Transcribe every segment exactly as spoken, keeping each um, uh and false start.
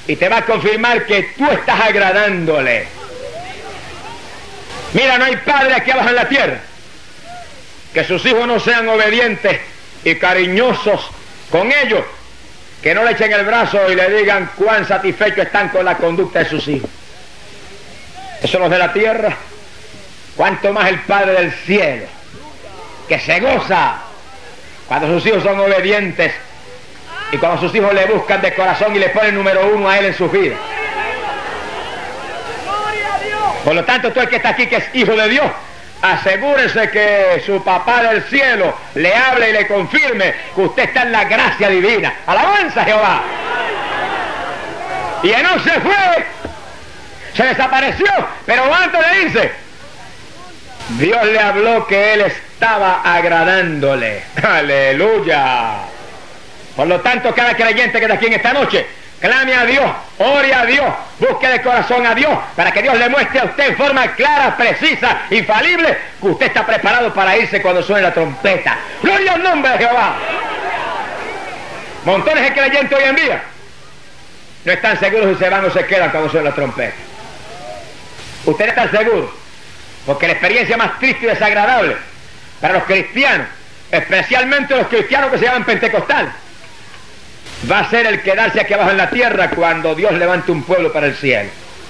y te va a confirmar que tú estás agradándole. Mira, no hay padre aquí abajo en la tierra que sus hijos no sean obedientes y cariñosos con ellos, que no le echen el brazo y le digan cuán satisfechos están con la conducta de sus hijos. Eso los de la tierra, cuanto más el Padre del cielo, que se goza cuando sus hijos son obedientes y cuando sus hijos le buscan de corazón y le ponen número uno a él en sus vidas. Por lo tanto, tú el que está aquí, que es hijo de Dios, asegúrese que su papá del cielo le hable y le confirme que usted está en la gracia divina. ¡Alabanza a Jehová! Y Enoc se fue, se desapareció, pero antes de irse, Dios le habló que él estaba agradándole. ¡Aleluya! Por lo tanto, cada creyente que está aquí en esta noche, clame a Dios, ore a Dios, busque de corazón a Dios, para que Dios le muestre a usted en forma clara, precisa, infalible, que usted está preparado para irse cuando suene la trompeta. ¡Gloria al nombre de Jehová! Montones de creyentes hoy en día no están seguros si se van o se quedan cuando suene la trompeta. Usted está seguro, porque la experiencia más triste y desagradable para los cristianos, especialmente los cristianos que se llaman pentecostales, va a ser el quedarse aquí abajo en la tierra cuando Dios levante un pueblo para el cielo.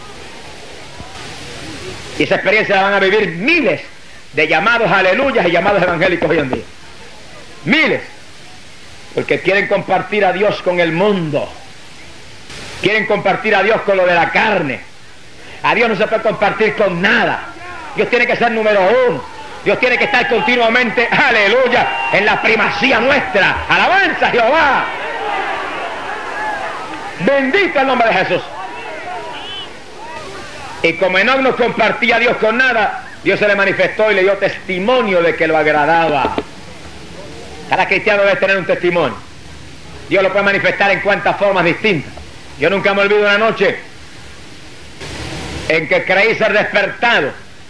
Y esa experiencia la van a vivir miles de llamados aleluyas y llamados evangélicos hoy en día. Miles. Porque quieren compartir a Dios con el mundo. Quieren compartir a Dios con lo de la carne. A Dios no se puede compartir con nada. Dios tiene que ser número uno. Dios tiene que estar continuamente, aleluya, en la primacía nuestra. Alabanza a Jehová. Bendito el nombre de Jesús. Y como Enoc no compartía a Dios con nada, Dios se le manifestó y le dio testimonio de que lo agradaba. Cada cristiano debe tener un testimonio. Dios lo puede manifestar en cuantas formas distintas. Yo nunca me olvido una noche en que creí ser despertado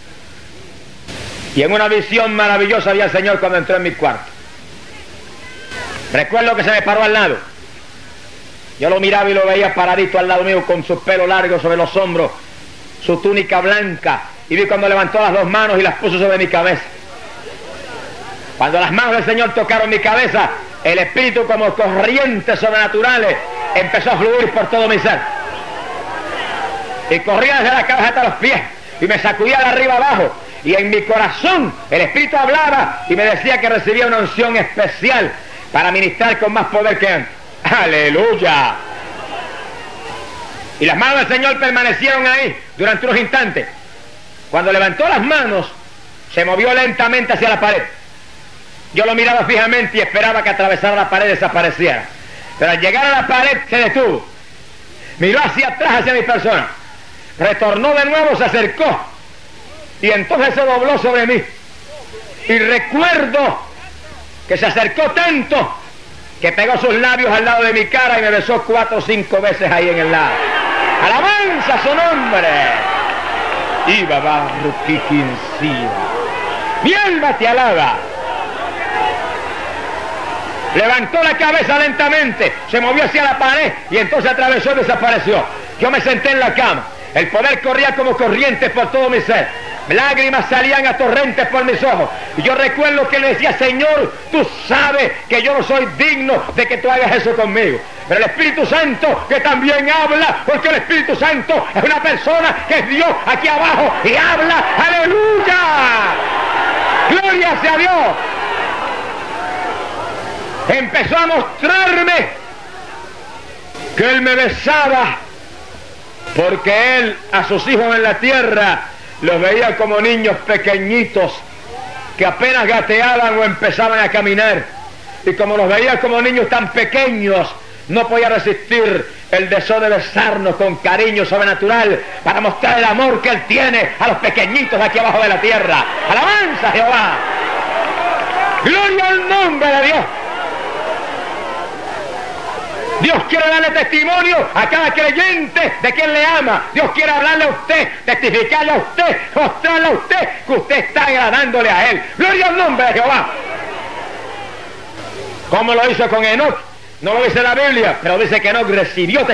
y en una visión maravillosa vi al Señor cuando entró en mi cuarto. Recuerdo que se me paró al lado. Yo lo miraba y lo veía paradito al lado mío con su pelo largo sobre los hombros, su túnica blanca, y vi cuando levantó las dos manos y las puso sobre mi cabeza. Cuando las manos del Señor tocaron mi cabeza, el Espíritu, como corrientes sobrenaturales, empezó a fluir por todo mi ser. Y corría desde la cabeza hasta los pies y me sacudía de arriba abajo, y en mi corazón el Espíritu hablaba y me decía que recibía una unción especial para ministrar con más poder que antes. ¡Aleluya! Y las manos del Señor permanecieron ahí durante unos instantes. Cuando levantó las manos, se movió lentamente hacia la pared. Yo lo miraba fijamente y esperaba que atravesara la pared y desapareciera. Pero al llegar a la pared se detuvo. Miró hacia atrás, hacia mi persona. Retornó de nuevo, se acercó. Y entonces se dobló sobre mí. Y recuerdo que se acercó tanto que pegó sus labios al lado de mi cara y me besó cuatro o cinco veces ahí en el lado. ¡Alabanza a su nombre! ¡Iba barruquiquincida! ¡Mi alma te alaba! Levantó la cabeza lentamente, se movió hacia la pared y entonces atravesó y desapareció. Yo me senté en la cama. El poder corría como corrientes por todo mi ser. Lágrimas salían a torrentes por mis ojos. Y yo recuerdo que le decía: Señor, tú sabes que yo no soy digno de que tú hagas eso conmigo. Pero el Espíritu Santo, que también habla, porque el Espíritu Santo es una persona que es Dios aquí abajo y habla. ¡Aleluya! ¡Gloria sea Dios! Empezó a mostrarme que Él me besaba, porque Él a sus hijos en la tierra los veía como niños pequeñitos que apenas gateaban o empezaban a caminar, y como los veía como niños tan pequeños, no podía resistir el deseo de besarnos con cariño sobrenatural para mostrar el amor que Él tiene a los pequeñitos de aquí abajo de la tierra. ¡Alabanza a Jehová! ¡Gloria al nombre de Dios! Dios quiere darle testimonio a cada creyente de quien le ama. Dios quiere hablarle a usted, testificarle a usted, mostrarle a usted que usted está agradándole a Él. ¡Gloria al nombre de Jehová! ¿Cómo lo hizo con Enoc? No lo dice la Biblia, pero dice que Enoc recibió